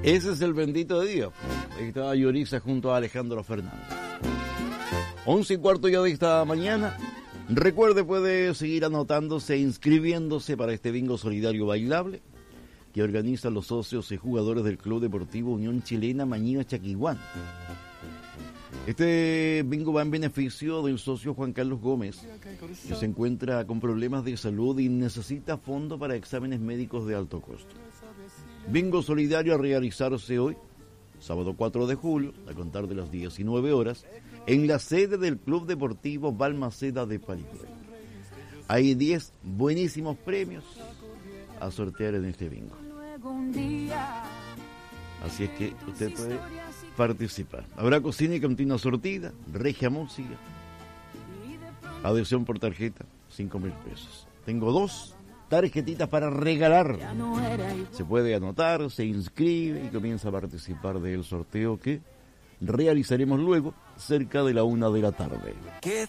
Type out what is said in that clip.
Ese es el bendito día. Ahí estaba Yoriza junto a Alejandro Fernández. 11:15 ya de esta mañana. Recuerde, puede seguir anotándose e inscribiéndose para este bingo solidario bailable que organizan los socios y jugadores del Club Deportivo Unión Chilena Mañina Chaquiguán. Este bingo va en beneficio del socio Juan Carlos Gómez, que se encuentra con problemas de salud y necesita fondo para exámenes médicos de alto costo. Bingo solidario a realizarse hoy, sábado 4 de julio, a contar de las 19 horas, en la sede del Club Deportivo Balmaceda de Paricuel. Hay 10 buenísimos premios a sortear en este bingo. Así es que usted puede participar. Habrá cocina y cantina sortida, regia música, adhesión por tarjeta, 5.000 pesos. Tengo 2 tarjetitas para regalar. Se puede anotar, se inscribe y comienza a participar del sorteo que realizaremos luego cerca de la 1 de la tarde. ¿Qué